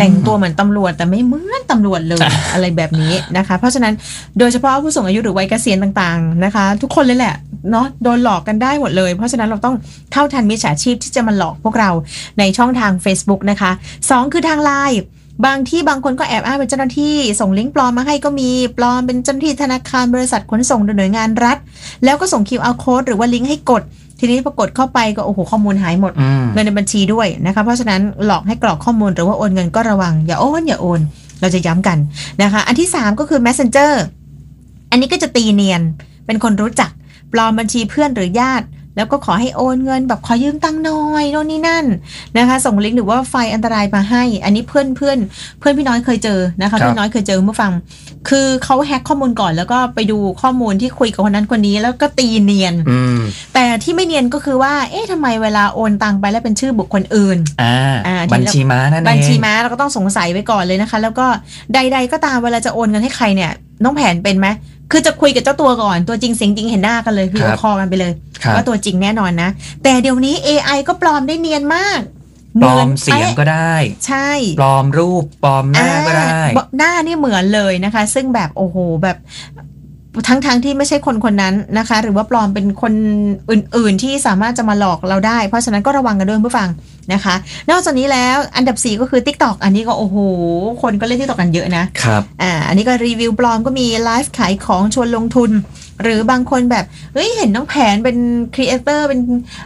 แต่งตัวเหมือนตำรวจแต่ไม่เหมือนตำรวจเลย อะไรแบบนี้นะคะเพราะฉะนั้นโดยเฉพาะผู้สูงอายุหรือวัยเกษียณต่างๆนะคะทุกคนเลยแหละเนาะโดนหลอกกันได้หมดเลยเพราะฉะนั้นเราต้องเท่าทันมิจฉาชีพที่จะมาหลอกพวกเราในช่องทาง Facebook นะคะ2คือทาง LINE บางที่บางคนก็แอบอ้างเป็นเจ้าหน้าที่ส่งลิงก์ปลอมมาให้ก็มีปลอมเป็นเจ้าหน้าที่ธนาคารบริษัทขนส่งหน่วยงานรัฐแล้วก็ส่ง QR code หรือว่าลิงก์ให้กดทีนี้พอกดเข้าไปก็โอ้โหข้อมูลหายหมดเงินในบัญชีด้วยนะคะเพราะฉะนั้นหลอกให้กรอกข้อมูลหรือว่าโอนเงินก็ระวังอย่าโอนเราจะย้ำกันนะคะอันที่3ก็คือ Messenger อันนี้ก็จะตีเนียนเป็นคนรู้จักปลอมบัญชีเพื่อนหรือญาติแล้วก็ขอให้โอนเงินแบบขอยืมตังค์หน่อยโน่นนี่นั่นนะคะส่งลิงก์หรือว่าไฟล์อันตรายมาให้อันนี้เพื่อนพี่น้อยเคยเจอนะคะพี่น้อยเคยเจอเมื่อฟังคือเขาแฮ็กข้อมูลก่อนแล้วก็ไปดูข้อมูลที่คุยกับคนนั้นคนนี้แล้วก็ตีเนียนแต่ที่ไม่เนียนก็คือว่าเอ๊ะทำไมเวลาโอนตังไปแล้วเป็นชื่อบุคคลอื่นบัญชีม้านั่นเองบัญชีม้าเราก็ต้องสงสัยไว้ก่อนเลยนะคะแล้วก็ใดๆก็ตามเวลาจะโอนเงินให้ใครเนี่ยน้องแผนเป็นไหมคือจะคุยกับเจ้าตัวก่อนตัวจริงเสียงจริงเห็นหน้ากันเลยคือคอกันไปเลยว่าตัวจริงแน่นอนนะแต่เดี๋ยวนี้ AI ก็ปลอมได้เนียนมากปลอมเสียงก็ได้ใช่ปลอมรูปปลอมหน้าก็ได้หน้านี่เหมือนเลยนะคะซึ่งแบบโอ้โหแบบทั้งที่ไม่ใช่คนนั้นนะคะหรือว่าปลอมเป็นคนอื่นๆที่สามารถจะมาหลอกเราได้เพราะฉะนั้นก็ระวังกันด้วยผู้ฟังนะคะนอกจากนี้แล้วอันดับ4ก็คือ TikTok อันนี้ก็โอ้โหคนก็เล่น TikTok กันเยอะนะครับอันนี้ก็รีวิวปลอมก็มีไลฟ์ขายของชวนลงทุนหรือบางคนแบบเฮ้ยเห็นน้องแผนเป็นครีเอเตอร์เป็น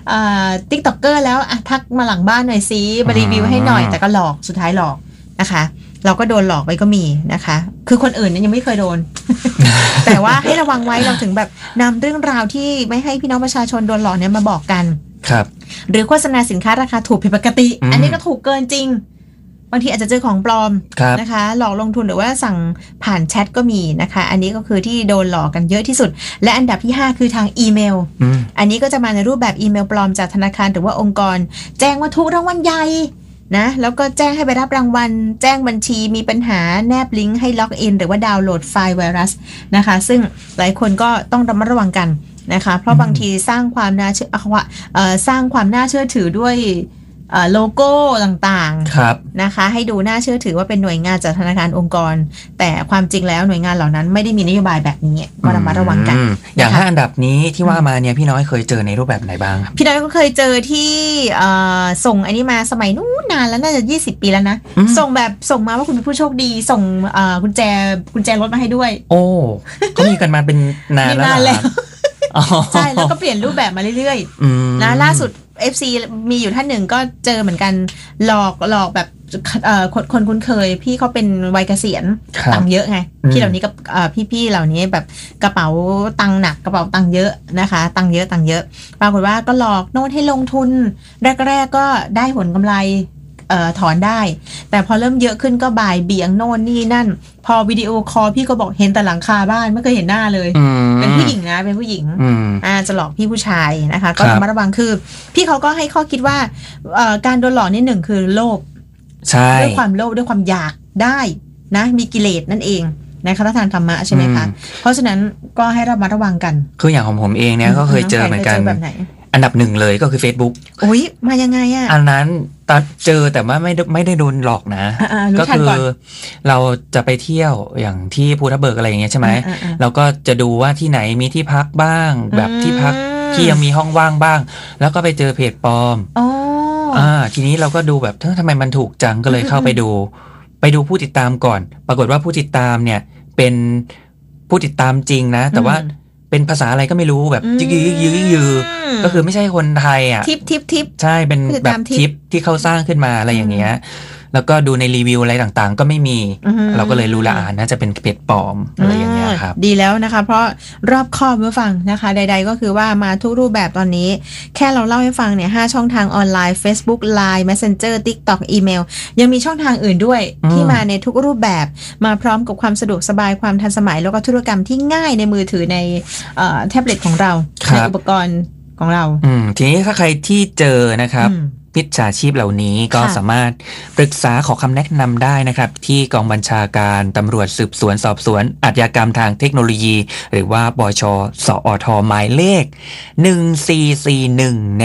TikToker แล้วทักมาหลังบ้านหน่อยซิมารีวิวให้หน่อยแต่ก็หลอกสุดท้ายหลอกนะคะเราก็โดนหลอกไปก็มีนะคะคือคนอื่นยังไม่เคยโดน แต่ว่าให้ระวังไว้เราถึงแบบนำเรื่องราวที่ไม่ให้พี่น้องประชาชนโดนหลอกเนี่ยมาบอกกันครับหรือโฆษณาสินค้าราคาถูกผิดปกติอันนี้ก็ถูกเกินจริงบางทีอาจจะเจอของปลอมนะคะหลอกลงทุนหรือว่าสั่งผ่านแชทก็มีนะคะอันนี้ก็คือที่โดนหลอกกันเยอะที่สุดและอันดับที่5คือทางอีเมลอันนี้ก็จะมาในรูปแบบอีเมลปลอมจากธนาคารหรือว่าองค์กรแจ้งว่าถูกรางวัลใหญ่นะแล้วก็แจ้งให้ไปรับรางวัลแจ้งบัญชีมีปัญหาแนบลิงก์ให้ล็อกอินหรือว่าดาวน์โหลดไฟล์ไวรัสนะคะซึ่งหลายคนก็ต้องระมัดระวังกันนะคะเพราะบางทีสร้างความน่าเชื่อถือด้วยโลโก้ต่างๆนะคะให้ดูน่าเชื่อถือว่าเป็นหน่วยงานจากธนาคารองค์กรแต่ความจริงแล้วหน่วยงานเหล่านั้นไม่ได้มีนโยบายแบบนี้ก็ระมัดระวังกันอย่าง5อันดับนี้ที่ว่ามาเนี่ยพี่น้อยเคยเจอในรูปแบบไหนบ้างพี่น้อยก็เคยเจอที่ส่งอันนี้มาสมัยนู้นนานแล้วน่าจะ20 ปีแล้วนะส่งมาว่าคุณเป็นผู้โชคดีส่งกุญแจรถมาให้ด้วยโอ้เขามีกันมาเป็นนานแล้วใช่แล้วก็เปลี่ยนรูปแบบมาเรื่อยๆนะล่าสุดFC มีอยู่ท่านหนึ่งก็เจอเหมือนกันหลอกแบบคนคุ้นเคยพี่เขาเป็นวัยเกษียณตังค์เยอะไงพี่เหล่านี้กับพี่เหล่านี้แบบกระเป๋าตังค์หนักกระเป๋าตังค์เยอะนะคะตังค์เยอะปรากฏว่าก็หลอกโน้ตให้ลงทุนแรกก็ได้ผลกำไรถอนได้แต่พอเริ่มเยอะขึ้นก็บ่ายเบี่ยงโน่นนี่นั่นพอวิดีโอคอลพี่ก็บอกเห็นแต่หลังคาบ้านไม่เคยเห็นหน้าเลยเป็นผู้หญิงนะเป็นผู้หญิงจะหลอกพี่ผู้ชายนะคะก็ระมัดระวังคือพี่เขาก็ให้ข้อคิดว่าการโดนหลอกนี่หนึ่งคือโลภด้วยความโลภด้วยความอยากได้นะมีกิเลสนั่นเองในคทางธรรมะใช่ไหมคะเพราะฉะนั้นก็ให้ระมัดระวังกันคืออย่างของผมเองเนี่ยก็เคยเจอเหมือนกันอันดับ1เลยก็คือ Facebook โอ้ยมายังไงอ่ะอันนั้นตอนเจอแต่ว่าไม่ได้โดนหลอกนะก็คือเราจะไปเที่ยวอย่างที่ภูทับเบิกอะไรอย่างเงี้ยใช่ไหมเราก็จะดูว่าที่ไหนมีที่พักบ้างแบบที่พักที่ยังมีห้องว่างบ้างแล้วก็ไปเจอเพจปลอมทีนี้เราก็ดูแบบทำไมมันถูกจังก็เลยเข้าไปดูผู้ติดตามก่อนปรากฏว่าผู้ติดตามเนี่ยเป็นผู้ติดตามจริงนะแต่ว่าเป็นภาษาอะไรก็ไม่รู้แบบยื้อก็คือไม่ใช่คนไทยอ่ะทิปใช่เป็นแบบทิปที่เขาสร้างขึ้นมาอะไรอย่างเงี้ยแล้วก็ดูในรีวิวอะไรต่างๆก็ไม่มีเราก็เลยรู้ละน่าจะเป็นเพจปลอมอะไรอย่างเงี้ยครับดีแล้วนะคะเพราะรอบคอบเมื่อฟังนะคะใดๆก็คือว่ามาทุกรูปแบบตอนนี้แค่เราเล่าให้ฟังเนี่ย5ช่องทางออนไลน์ Facebook Line Messenger TikTok อีเมลยังมีช่องทางอื่นด้วยที่มาในทุกรูปแบบมาพร้อมกับความสะดวกสบายความทันสมัยแล้วก็ธุรกรรมที่ง่ายในมือถือในแท็บเล็ตของเราในอุปกรณ์ของเราทีนี้ถ้าใครที่เจอนะครับมิจฉาชีพเหล่านี้ก็สามารถปรึกษาขอคำแนะนำได้นะครับที่กองบัญชาการตำรวจสืบสวนสอบสวนอาชญากรรมทางเทคโนโลยีหรือว่าบช.สอท.หมายเลข1441นะครับ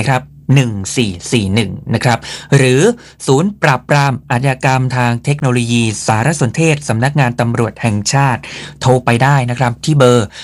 1441นะครับหรือศูนย์ปราบปรามอาชญากรรมทางเทคโนโลยีสารสนเทศสำนักงานตำรวจแห่งชาติโทรไปได้นะครับที่เบอร์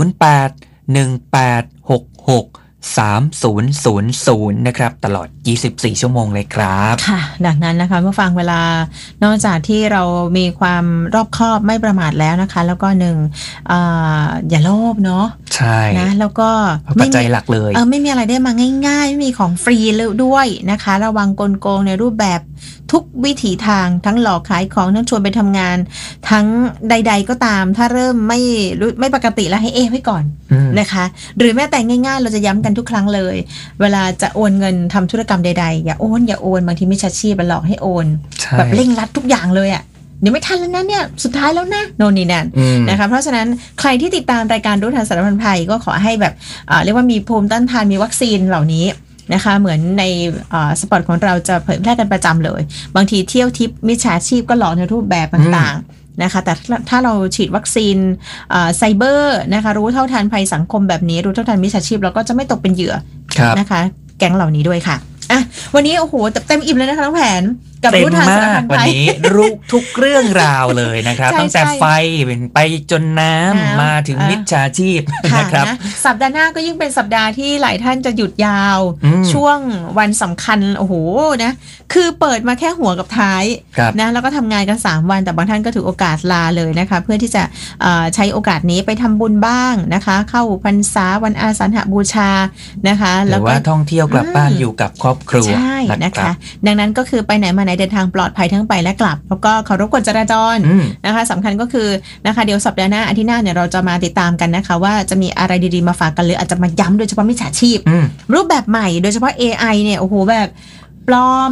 0818663000นะครับตลอด24ชั่วโมงเลยครับค่ะดังนั้นนะคะเมื่อฟังเวลานอกจากที่เรามีความรอบคอบไม่ประมาทแล้วนะคะแล้วก็อย่าโลภเนาะใช่นะแล้วก็ปัจจัยหลักเลยไม่มีอะไรได้มาง่ายๆไม่มีของฟรีเลยด้วยนะคะระวังกลโกงในรูปแบบทุกวิถีทางทั้งหลอกขายของทั้งชวนไปทำงานทั้งใดๆก็ตามถ้าเริ่มไม่ปกติแล้วให้ไว้ก่อนนะคะหรือแม้แต่ง่ายๆเราจะย้ำกันทุกครั้งเลยเวลาจะโอนเงินทำธุรกรรมใดๆอย่าโอนบางทีมิจฉาชีพหลอกให้โอนแบบเร่งรัดทุกอย่างเลยอ่ะเดี๋ยวไม่ทันแล้วนะเนี่ยสุดท้ายแล้วนะโน่นนี่นั่นนะคะเพราะฉะนั้นใครที่ติดตามรายการรู้ทันสารพันภัยก็ขอให้แบบเรียกว่ามีภูมิต้านทานมีวัคซีนเหล่านี้นะคะเหมือนในสปอตของเราจะเผยแพร่กันประจำเลยบางทีเที่ยวทิปมิจฉาชีพก็หลอกในรูปแบบต่างๆนะคะแต่ถ้าเราฉีดวัคซีนไซเบอร์นะคะรู้เท่าทันภัยสังคมแบบนี้รู้เท่าทันมิจฉาชีพเราก็จะไม่ตกเป็นเหยื่อนะคะแก๊งเหล่านี้ด้วยค่ะวันนี้โอ้โหเต็มอิ่มเลยนะคะน้องแผนกับรู้ทันสารพันภัยวันนี้รู้ทุกเรื่องราวเลยนะครับตั้งแต่ไฟไปจนน้ำมาถึงมิจฉาชีพนะครับสัปดาห์หน้าก็ยิ่งเป็นสัปดาห์ที่หลายท่านจะหยุดยาวช่วงวันสำคัญโอ้โหนะคือเปิดมาแค่หัวกับท้ายนะแล้วก็ทำงานกัน3วันแต่บางท่านก็ถือโอกาสลาเลยนะคะเพื่อที่จะใช้โอกาสนี้ไปทำบุญบ้างนะคะเข้าพรรษาวันอาสาฬหบูชานะคะหรือว่าท่องเที่ยวกลับบ้านอยู่กับครอบครัวใช่นะคะดังนั้นก็คือไปไหนมาไหนเดินทางปลอดภัยทั้งไปและกลับแล้วก็เคารพกฎจราจรนะคะสำคัญก็คือนะคะเดี๋ยวสัปดาห์หน้าอาทิตย์หน้าเนี่ยเราจะมาติดตามกันนะคะว่าจะมีอะไรดีๆมาฝากกันหรืออาจจะมาย้ำโดยเฉพาะมิจฉาชีพรูปแบบใหม่โดยเฉพาะ AI เนี่ยโอ้โหแบบปลอม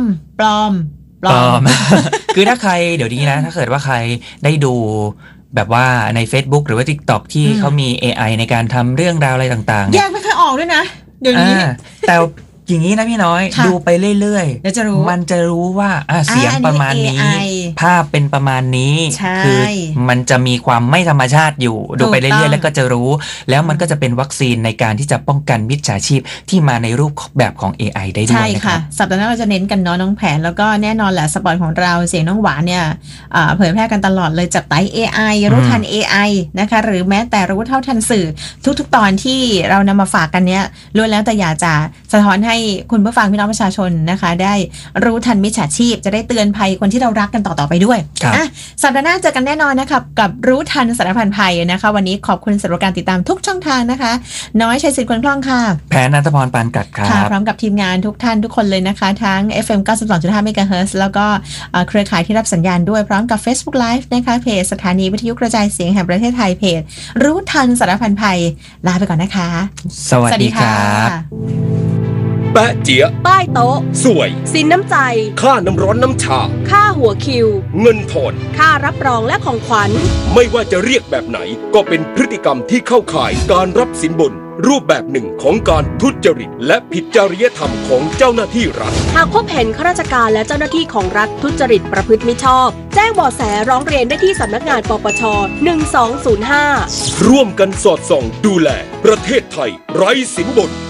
คือถ้าใครเดี๋ยวนี้นะถ้าเกิดว่าใครได้ดูแบบว่าใน Facebook หรือว่า TikTok ที่เขามี AI ในการทำเรื่องราวอะไรต่างๆแยกไม่ค่อยออกด้วยนะเดี๋ยวนี้แต่อย่างนี้นะพี่น้อยดูไปเรื่อยๆมันจะรู้ว่าเสียงประมาณนี้ภาพเป็นประมาณนี้คือมันจะมีความไม่ธรรมชาติอยู่ดูไปเรื่อยๆแล้วก็จะรู้แล้วมันก็จะเป็นวัคซีนในการที่จะป้องกันมิจฉาชีพที่มาในรูปแบบของ AI ได้ด้วยนะครับสัปดาห์หน้าเราจะเน้นกันเนาะน้องแผนแล้วก็แน่นอนแหละสปอตของเราเสียงน้องหวานเนี่ยเผยแพร่กันตลอดเลยจับไต้ AI รู้ทัน AI นะคะหรือแม้แต่รู้เท่าทันสื่อทุกๆตอนที่เรานำมาฝากกันเนี้ยล้วนแล้วแต่อยากจะสะท้อนให้คุณผู้ฟังพี่น้องประชาชนนะคะได้รู้ทันมิจฉาชีพจะได้เตือนภัยคนที่เรารักกันต่อไปด้วยสัปดาห์หน้าเจอกันแน่นอนนะคะกับรู้ทันสารพันภัยนะคะวันนี้ขอบคุณสำหรับการติดตามทุกช่องทางนะคะน้อยชัยศิษย์คนคล่องค่ะแพนณัฐพรปานกัดครับพร้อมกับทีมงานทุกท่านทุกคนเลยนะคะทั้ง FM 92.5 MHz แล้วก็เครือข่ายที่รับสัญญาณด้วยพร้อมกับ Facebook Live นะคะเพจสถานีวิทยุกระจายเสียงแห่งประเทศไทยเพจรู้ทันสารพันภัยลาไปก่อนนะคะสวัสดีครับแปะเจี๊ยป้ายโต๊ะสวยสินน้ำใจค่าน้ำร้อนน้ำชาค่าหัวคิวเงินทอนค่ารับรองและของขวัญไม่ว่าจะเรียกแบบไหนก็เป็นพฤติกรรมที่เข้าข่ายการรับสินบนรูปแบบหนึ่งของการทุจริตและผิดจริยธรรมของเจ้าหน้าที่รัฐหากพบเห็นข้าราชการและเจ้าหน้าที่ของรัฐทุจริตประพฤติมิชอบแจ้งเบาะแสร้องเรียนได้ที่สำนักงานปปช1205 ร่วมกันสอดส่องดูแลประเทศไทยไร้สินบน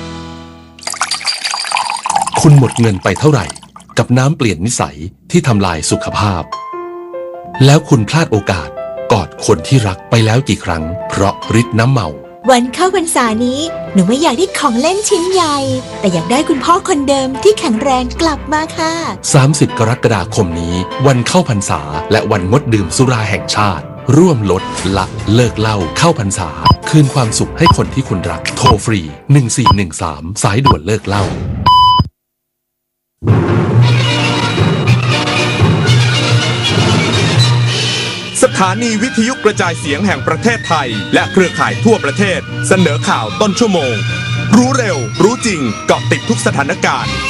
คุณหมดเงินไปเท่าไหร่กับน้ำเปลี่ยนนิสัยที่ทำลายสุขภาพแล้วคุณพลาดโอกาสกอดคนที่รักไปแล้วกี่ครั้งเพราะฤทธิ์น้ำเมาวันเข้าพรรษานี้หนูไม่อยากได้ของเล่นชิ้นใหญ่แต่อยากได้คุณพ่อคนเดิมที่แข็งแรงกลับมาค่ะ 30กรกฎาคมนี้วันเข้าพรรษาและวันงดดื่มสุราแห่งชาติร่วมลดละเลิกเหล้าเข้าพรรษาคืนความสุขให้คนที่คุณรักโทรฟรี1413สายด่วนเลิกเหล้าสถานีวิทยุกระจายเสียงแห่งประเทศไทยและเครือข่ายทั่วประเทศเสนอข่าวต้นชั่วโมงรู้เร็วรู้จริงเกาะติดทุกสถานการณ์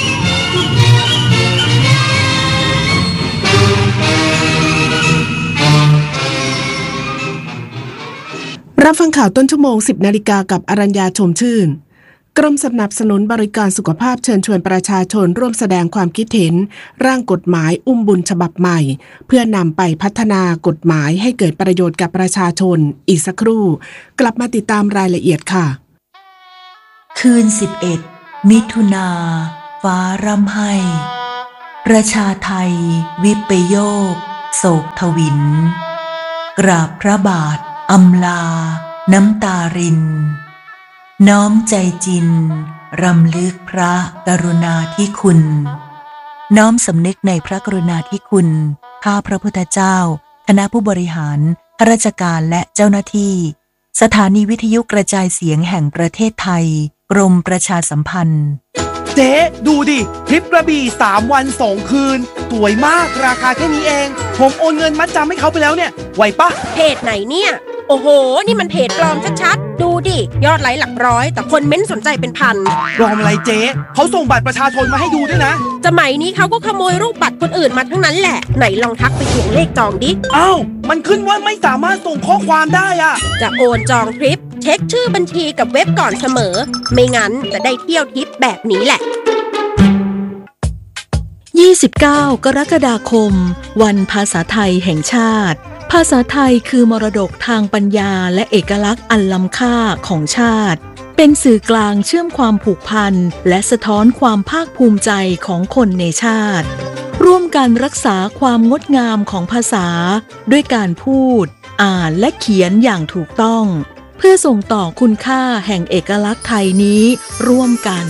รับฟังข่าวต้นชั่วโมง 10 นาฬิกากับอรัญญาชมชื่นกรมสนับสนุนบริการสุขภาพเชิญชวนประชาชนร่วมแสดงความคิดเห็นร่างกฎหมายอุ้มบุญฉบับใหม่เพื่อนำไปพัฒนากฎหมายให้เกิดประโยชน์กับประชาชนอีกสักครู่กลับมาติดตามรายละเอียดค่ะคืน11 มิถุนาฟ้าร่ำไห้ประชาไทยวิปโยคโศกทวินกราบพระบาทอำลาน้ำตารินน้อมใจจินรำลึกพระกรุณาธิคุณน้อมสำนึกในพระกรุณาธิคุณข้าพระพุทธเจ้าคณะผู้บริหารข้าราชการและเจ้าหน้าที่สถานีวิทยุกระจายเสียงแห่งประเทศไทยกรมประชาสัมพันธ์เจ๊ดูดิทริปกระบี่3 วัน 2 คืนสวยมากราคาแค่นี้เองผมโอนเงินมัดจำให้เขาไปแล้วเนี่ยไหวปะเพจไหนเนี่ยโอ้โหนี่มันเพจปลอมชัดๆดูดิยอดไลค์หลักร้อยแต่คนเม้นสนใจเป็นพันปลอมอะไรเจ๊เขาส่งบัตรประชาชนมาให้ดูด้วยนะสมัยนี้เขาก็ขโมยรูปบัตรคนอื่นมาทั้งนั้นแหละไหนลองทักไปทวงเลขจองดิอ้าวมันขึ้นว่าไม่สามารถส่งข้อความได้อะจะโอนจองทริปเช็คชื่อบัญชีกับเว็บก่อนเสมอไม่งั้นจะได้เที่ยวทริปแบบนี้แหละ 29 กรกฎาคมวันภาษาไทยแห่งชาติภาษาไทยคือมรดกทางปัญญาและเอกลักษณ์อันล้ำค่าของชาติเป็นสื่อกลางเชื่อมความผูกพันและสะท้อนความภาคภูมิใจของคนในชาติร่วมกันรักษาความงดงามของภาษาด้วยการพูดอ่านและเขียนอย่างถูกต้องเพื่อส่งต่อคุณค่าแห่งเอกลักษณ์ไทยนี้ร่วมกัน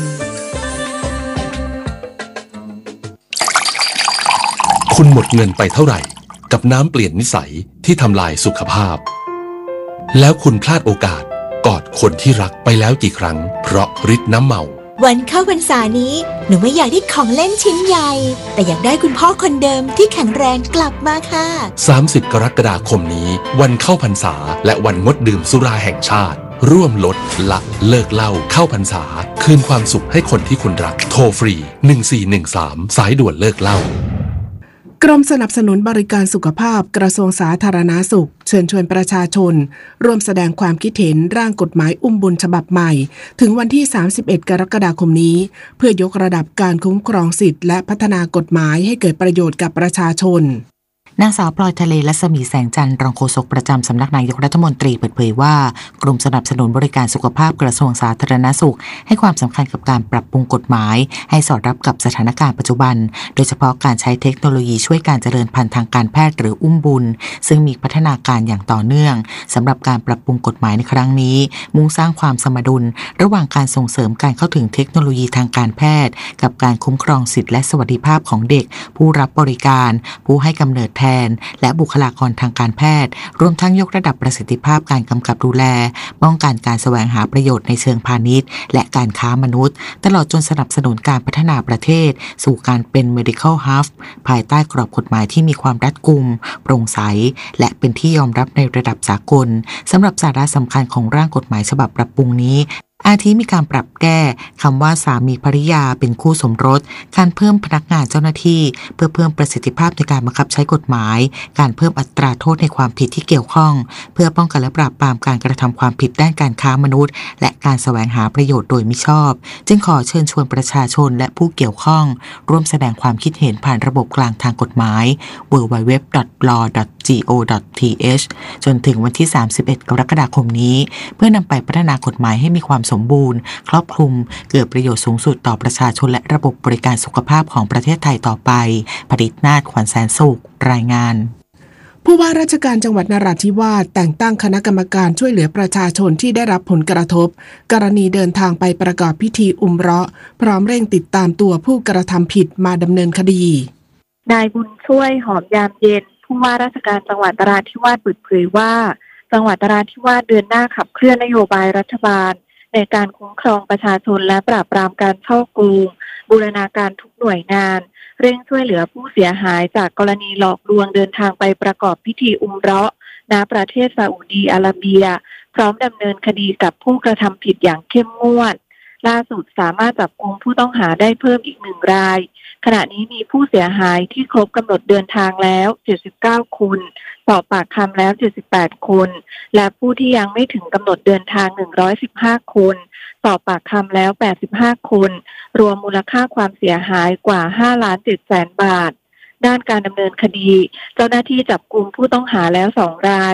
คุณหมดเงินไปเท่าไหร่กับน้ำเปลี่ยนนิสัยที่ทำลายสุขภาพแล้วคุณพลาดโอกาสกอดคนที่รักไปแล้วกี่ครั้งเพราะฤทธิ์น้ำเมาวันเข้าพรรษานี้หนูไม่อยากได้ของเล่นชิ้นใหญ่แต่อยากได้คุณพ่อคนเดิมที่แข็งแรงกลับมาค่ะ 30 กรกฎาคมนี้วันเข้าพรรษาและวันงดดื่มสุราแห่งชาติร่วมลดละเลิกเหล้าเข้าพรรษาคืนความสุขให้คนที่คุณรักโทรฟรี1413สายด่วนเลิกเหล้ากรมสนับสนุนบริการสุขภาพกระทรวงสาธารณสุขเชิญชวนประชาชนร่วมแสดงความคิดเห็นร่างกฎหมายอุ้มบุญฉบับใหม่ถึงวันที่31 กรกฎาคมนี้เพื่อยกระดับการคุ้มครองสิทธิและพัฒนากฎหมายให้เกิดประโยชน์กับประชาชนนางสาวพลอยทะเลรัศมีแสงจันทร์รองโฆษกประจำสำนักนายกรัฐมนตรีเปิดเผยว่ากรมสนับสนุนบริการสุขภาพกระทรวงสาธารณสุขให้ความสำคัญกับการปรับปรุงกฎหมายให้สอดรับกับสถานการณ์ปัจจุบันโดยเฉพาะการใช้เทคโนโลยีช่วยการเจริญพันธุ์ทางการแพทย์หรืออุ้มบุญซึ่งมีพัฒนาการอย่างต่อเนื่องสำหรับการปรับปรุงกฎหมายในครั้งนี้มุ่งสร้างความสมดุลระหว่างการส่งเสริมการเข้าถึงเทคโนโลยีทางการแพทย์กับการคุ้มครองสิทธิและสวัสดิภาพของเด็กผู้รับบริการผู้ให้กำเนิดแทนและบุคลากรทางการแพทย์รวมทั้งยกระดับประสิทธิภาพการกำกับดูแลป้องกันการแสวงหาประโยชน์ในเชิงพาณิชย์และการค้ามนุษย์ตลอดจนสนับสนุนการพัฒนาประเทศสู่การเป็น medical hub ภายใต้กรอบกฎหมายที่มีความรัดกุมโปร่งใสและเป็นที่ยอมรับในระดับสากลสำหรับสาระสำคัญของร่างกฎหมายฉบับปรับปรุงนี้อาทิมีการปรับแก้คำว่าสามีภริยาเป็นคู่สมรสการเพิ่มพนักงานเจ้าหน้าที่เพื่อเพิ่มประสิทธิภาพในการบังคับใช้กฎหมายการเพิ่มอัตราโทษในความผิดที่เกี่ยวข้องเพื่อป้องกันและปราบปรามการกระทำความผิดด้านการค้ามนุษย์และการแสวงหาประโยชน์โดยมิชอบจึงขอเชิญชวนประชาชนและผู้เกี่ยวข้องร่วมแสดงความคิดเห็นผ่านระบบกลางทางกฎหมาย www.law.go.th จนถึงวันที่31 กรกฎาคมนี้เพื่อนำไปพัฒนากฎหมายให้มีความสมบูรณ์ครอบคลุมเกิดประโยชน์สูงสุดต่อประชาชนและระบบบริการสุขภาพของประเทศไทยต่อไปผลิตนาถขวัญแสนสุขรายงานผู้ว่าราชการจังหวัดนราธิวาสแต่งตั้งคณะกรรมการช่วยเหลือประชาชนที่ได้รับผลกระทบกรณีเดินทางไปประกอบพิธีอุมเราะห์พร้อมเร่งติดตามตัวผู้กระทำผิดมาดำเนินคดีนายบุญช่วยหอมยามเย็นผู้ว่าราชการจังหวัดนราธิวาสเปิดเผยว่าจังหวัดนราธิวาสเดินหน้าขับเคลื่อนนโยบายรัฐบาลในการคุ้มครองประชาชนและปราบปรามการฉ้อโกงบูรณาการทุกหน่วยงานเร่งช่วยเหลือผู้เสียหายจากกรณีหลอกลวงเดินทางไปประกอบพิธีอุมเราะห์ณประเทศซาอุดีอาระเบียพร้อมดำเนินคดีกับผู้กระทำผิดอย่างเข้มงวดล่าสุดสามารถจับกุมผู้ต้องหาได้เพิ่มอีก1 รายขณะนี้มีผู้เสียหายที่ครบกำหนดเดินทางแล้ว79 คนสอบปากคำแล้ว78 คนและผู้ที่ยังไม่ถึงกำหนดเดินทาง115 คนสอบปากคำแล้ว85 คนรวมมูลค่าความเสียหายกว่า5,700,000 บาทด้านการดำเนินคดีเจ้าหน้าที่จับกุมผู้ต้องหาแล้ว2 ราย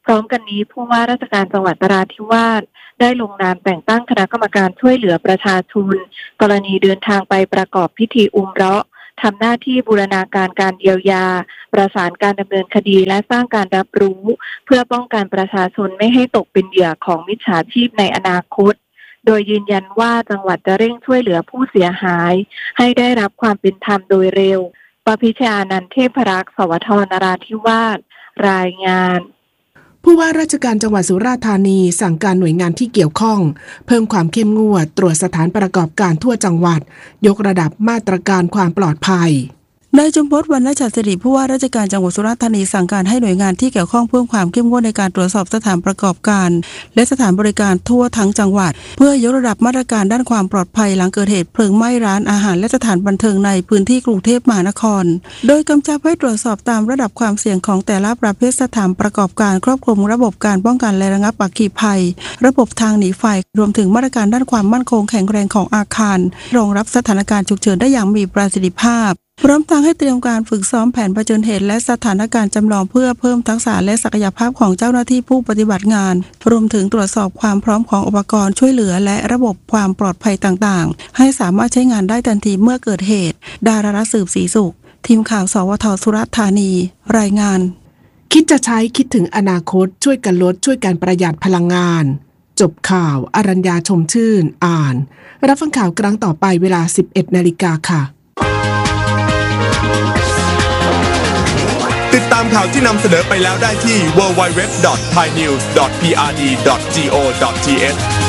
พร้อมกันนี้ผู้ว่าราชการจังหวัดนราธิวาสได้ลงนามแต่งตั้งคณะกรรมการช่วยเหลือประชาชนกรณีเดินทางไปประกอบพิธีอุมเราะห์ทำหน้าที่บูรณาการการเยียวยาประสานการดำเนินคดีและสร้างการรับรู้เพื่อป้องกันประชาชนไม่ให้ตกเป็นเหยื่อของมิจฉาชีพในอนาคตโดยยืนยันว่าจังหวัดจะเร่งช่วยเหลือผู้เสียหายให้ได้รับความเป็นธรรมโดยเร็วปพิชญานันท์เทพรักษ์สวทนราธิวาสรายงานผู้ว่าราชการจังหวัดสุราษฎร์ธานีสั่งการหน่วยงานที่เกี่ยวข้องเพิ่มความเข้มงวดตรวจสถานประกอบการทั่วจังหวัดยกระดับมาตรการความปลอดภัยนายจุมพจน์ วรรณฉัตรศิริผู้ว่าราชการจังหวัดสุราษฎร์ธานีสั่งการให้หน่วยงานที่เกี่ยวข้องเพิ่มความเข้มงวดในการตรวจสอบสถานประกอบการและสถานบริการทั่วทั้งจังหวัดเพื่อยกระดับมาตรการด้านความปลอดภัยหลังเกิดเหตุเพลิงไหม้ร้านอาหารและสถานบันเทิงในพื้นที่กรุงเทพมหานครโดยกำชับให้ตรวจสอบตามระดับความเสี่ยงของแต่ละประเภทสถานประกอบการครอบคลุมระบบการป้องกันและระงับอัคคีภัยระบบทางหนีไฟรวมถึงมาตรการด้านความมั่นคงแข็งแรงของอาคารรองรับสถานการณ์ฉุกเฉินได้อย่างมีประสิทธิภาพพร้อมทั้งให้เตรียมการฝึกซ้อมแผนเผชิญเหตุและสถานการณ์จำลองเพื่อเพิ่มทักษะและศักยภาพของเจ้าหน้าที่ผู้ปฏิบัติงานรวมถึงตรวจสอบความพร้อมของอุปกรณ์ช่วยเหลือและระบบความปลอดภัยต่างๆให้สามารถใช้งานได้ทันทีเมื่อเกิดเหตุดารารัตน์สืบศรีสุขทีมข่าวสวท.สุราษฎร์ธานีรายงานคิดจะใช้คิดถึงอนาคตช่วยกันลดช่วยกันประหยัดพลังงานจบข่าวอรัญญาชมชื่นอ่านรับฟังข่าวครั้งต่อไปเวลา 11 นาฬิกาค่ะติดตามข่าวที่นำเสนอไปแล้วได้ที่ www.thainews.prd.go.th